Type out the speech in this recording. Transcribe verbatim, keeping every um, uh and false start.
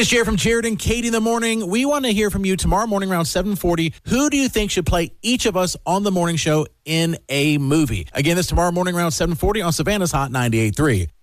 Hey, it's Jared from Jared and Katie in the morning. We want to hear from you tomorrow morning around seven forty. Who do you think should play each of us on the morning show in a movie? Again, this tomorrow morning around seven forty on Savannah's Hot ninety-eight point three.